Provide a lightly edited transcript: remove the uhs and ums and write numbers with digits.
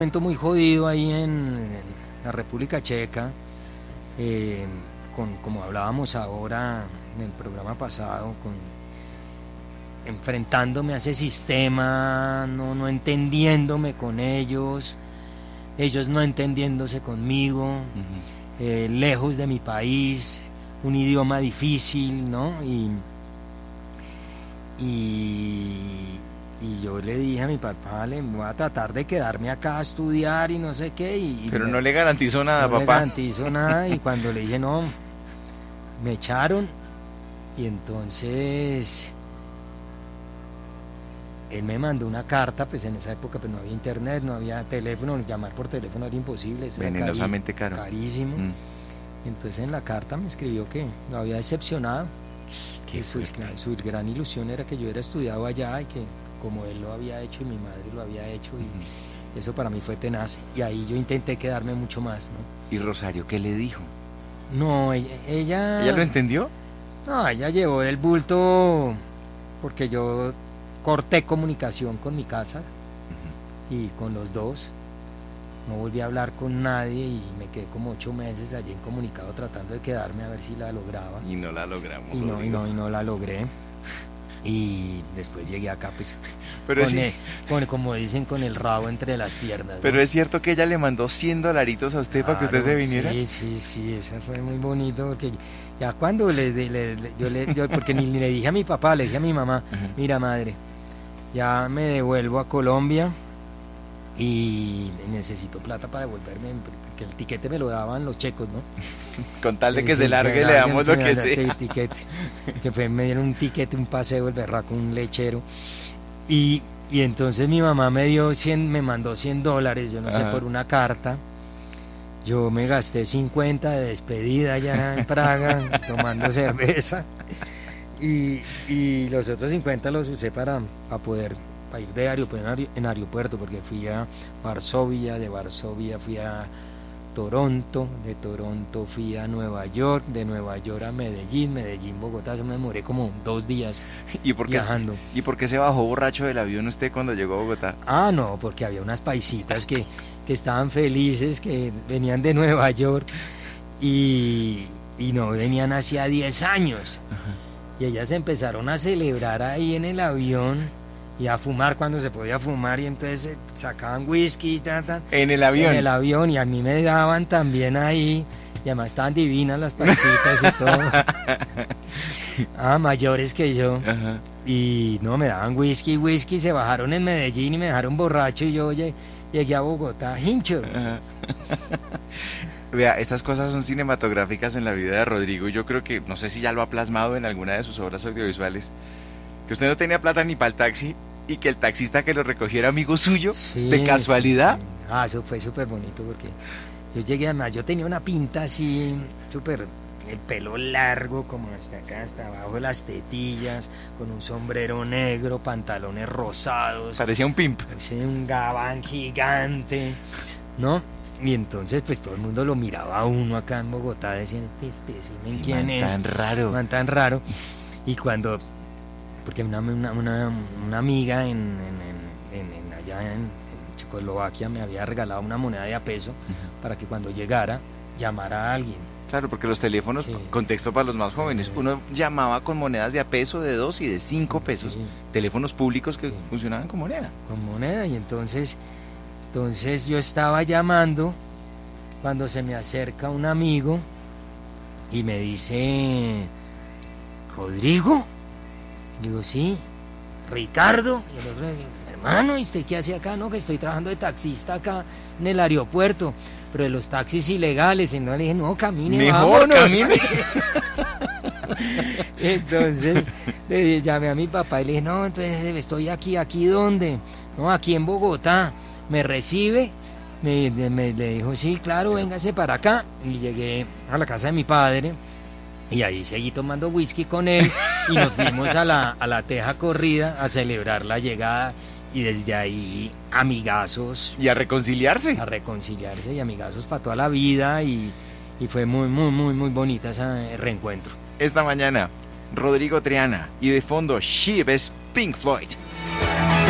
Momento muy jodido ahí en la República Checa, como hablábamos ahora en el programa pasado, enfrentándome a ese sistema, no entendiéndome con ellos no entendiéndose conmigo, lejos de mi país, un idioma difícil, ¿no? Y yo le dije a mi papá, voy a tratar de quedarme acá a estudiar y no sé qué. Pero no le garantizó nada, no papá. No le garantizo nada, y cuando le dije no, me echaron. Y entonces él me mandó una carta, pues en esa época pues no había internet, no había teléfono, llamar por teléfono era imposible, eso venenosamente era carísimo. Entonces en la carta me escribió que lo había decepcionado, que su gran ilusión era que yo hubiera estudiado allá y que como él lo había hecho y mi madre lo había hecho, y eso para mí fue tenaz, y ahí yo intenté quedarme mucho más, ¿no? ¿Y Rosario qué le dijo? No, ella ¿Ella lo entendió? No, ella llevó el bulto porque yo corté comunicación con mi casa y con los dos, no volví a hablar con nadie y me quedé como 8 meses allí incomunicado tratando de quedarme a ver si la lograba. Y no la logramos. Y no la logré. Y después llegué acá pues pero como dicen, con el rabo entre las piernas, ¿no? Pero es cierto que ella le mandó $100 a usted, claro, para que usted se viniera. Sí, eso fue muy bonito, porque ya cuando porque ni le dije a mi papá, le dije a mi mamá, mira madre, ya me devuelvo a Colombia y necesito plata para devolverme, porque el tiquete me lo daban los checos, ¿no? Con tal de que se largue le damos lo que sea. Me dieron un tiquete, un paseo, el berraco, un lechero. Y entonces mi mamá me mandó $100, yo no sé, por una carta. Yo me gasté 50 de despedida allá en Praga, tomando cerveza. Y los otros 50 los usé para ir de aeropuerto en aeropuerto, porque fui a Varsovia, de Varsovia fui a Toronto, de Toronto fui a Nueva York, de Nueva York a Medellín, Bogotá. Yo me demoré como 2 días viajando. ¿Y por qué se bajó borracho del avión usted cuando llegó a Bogotá? No, porque había unas paisitas que estaban felices, que venían de Nueva York y no venían hacía 10 años. Y ellas empezaron a celebrar ahí en el avión y a fumar cuando se podía fumar, y entonces sacaban whisky en el avión, y a mí me daban también ahí, y además estaban divinas las paisitas y todo. Mayores que yo. Y no, me daban whisky, se bajaron en Medellín y me dejaron borracho, y yo llegué a Bogotá hincho. Vea, estas cosas son cinematográficas en la vida de Rodrigo, y yo creo que, no sé si ya lo ha plasmado en alguna de sus obras audiovisuales, que usted no tenía plata ni para el taxi, y que el taxista que lo recogiera amigo suyo, de casualidad. Sí. Eso fue súper bonito, porque yo llegué, además yo tenía una pinta así, súper, el pelo largo como hasta acá, hasta abajo de las tetillas, con un sombrero negro, pantalones rosados. Parecía un pimp. Parecía un gabán gigante, ¿no? Y entonces pues todo el mundo lo miraba a uno acá en Bogotá, decían, ¿quién es? Tan raro. Y cuando, porque una amiga allá en Checoslovaquia me había regalado una moneda de $1 para que cuando llegara llamara a alguien. Claro, porque los teléfonos, contexto para los más jóvenes, uno llamaba con monedas de $1, de $2 y de $5, teléfonos públicos que funcionaban con moneda. Y entonces yo estaba llamando cuando se me acerca un amigo y me dice, ¿Rodrigo? Digo, sí. ¿Ricardo? Y el otro dice, hermano, ¿y usted qué hace acá? No, que estoy trabajando de taxista acá en el aeropuerto, pero de los taxis ilegales. Y no, le dije, no, camine, mejor vámonos. Camine. Entonces le llamé a mi papá y le dije, no, entonces estoy aquí ¿dónde? No, aquí en Bogotá. ¿Me recibe? Le dijo, sí, claro, véngase para acá. Y llegué a la casa de mi padre y ahí seguí tomando whisky con él y nos fuimos a la teja corrida a celebrar la llegada, y desde ahí amigazos. Y a reconciliarse. Y amigazos para toda la vida, y fue muy, muy, muy, muy bonita ese reencuentro. Esta mañana, Rodrigo Triana, y de fondo, She is Pink Floyd.